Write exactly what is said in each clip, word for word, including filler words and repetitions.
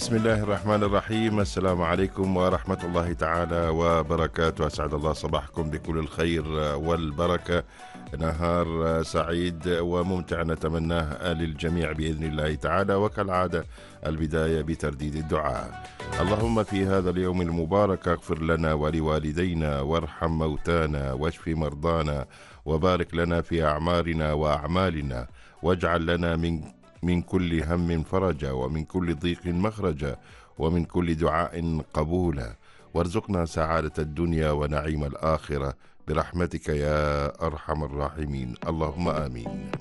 بسم الله الرحمن الرحيم. السلام عليكم ورحمة الله تعالى وبركاته. أسعد الله صباحكم بكل الخير والبركة. نهار سعيد وممتع نتمناه للجميع بإذن الله تعالى، وكالعادة البداية بترديد الدعاء. اللهم في هذا اليوم المبارك اغفر لنا ولوالدينا وارحم موتانا واشف مرضانا وبارك لنا في أعمارنا وأعمالنا، واجعل لنا من من كل هم فرجا ومن كل ضيق مخرجا ومن كل دعاء قبولا، وارزقنا سعادة الدنيا ونعيم الآخرة برحمتك يا أرحم الراحمين، اللهم آمين.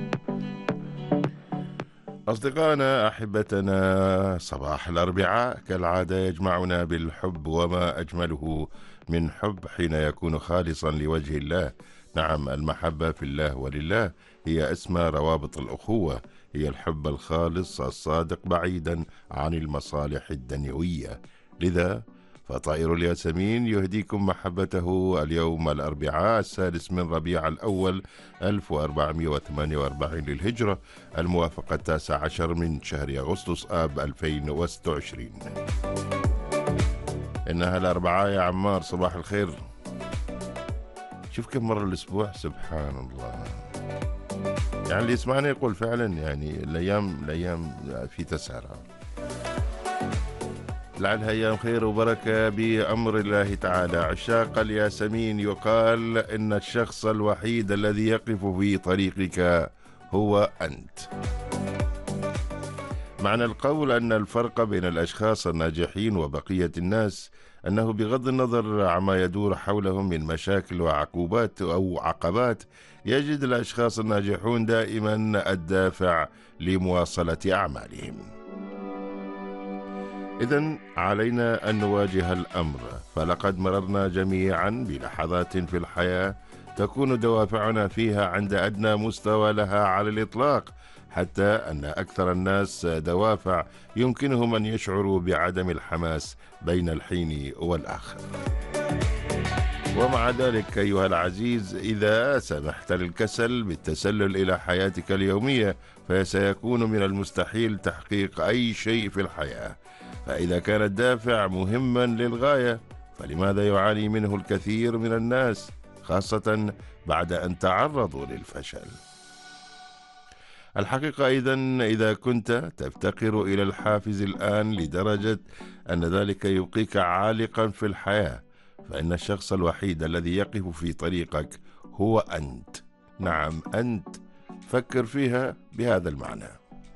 أصدقائنا أحبتنا، صباح الأربعاء كالعادة يجمعنا بالحب، وما أجمله من حب حين يكون خالصا لوجه الله. نعم، المحبة في الله ولله هي أسمى روابط الأخوة، هي الحب الخالص الصادق بعيدا عن المصالح الدنيوية. لذا فطائر الياسمين يهديكم محبته اليوم الأربعاء السادس من ربيع الأول ألف وأربعمائة وثمانية وأربعين للهجرة، الموافق التاسع عشر من شهر أغسطس آب ألفين وستة وعشرين. إنها الأربعاء يا عمار، صباح الخير. شوف كم مرة الأسبوع، سبحان الله. يعني اللي يسمعني يقول فعلا يعني الأيام الأيام في تسارع، لعلها أيام خير وبركة بأمر الله تعالى. عشاق الياسمين يقال إن الشخص الوحيد الذي يقف في طريقك هو أنت. معنى القول أن الفرق بين الأشخاص الناجحين وبقية الناس أنه بغض النظر عما يدور حولهم من مشاكل وعقوبات أو عقبات، يجد الأشخاص الناجحون دائما الدافع لمواصلة أعمالهم. إذن علينا أن نواجه الأمر، فلقد مررنا جميعا بلحظات في الحياة تكون دوافعنا فيها عند أدنى مستوى لها على الإطلاق، حتى أن أكثر الناس دوافع يمكنهم أن يشعروا بعدم الحماس بين الحين والآخر. ومع ذلك أيها العزيز، إذا سمحت للكسل بالتسلل إلى حياتك اليومية فسيكون من المستحيل تحقيق أي شيء في الحياة. فإذا كان الدافع مهما للغاية، فلماذا يعاني منه الكثير من الناس، خاصة بعد أن تعرضوا للفشل؟ الحقيقة إذن إذا كنت تفتقر إلى الحافز الآن لدرجة أن ذلك يبقيك عالقا في الحياة، فإن الشخص الوحيد الذي يقف في طريقك هو أنت. نعم، أنت. فكر فيها بهذا المعنى.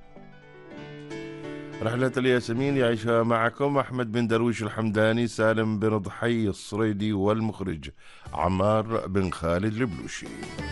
رحلة الياسمين يعيشها معكم أحمد بن درويش الحمداني، سالم بن ضحي الصريدي، والمخرج عمار بن خالد البلوشي.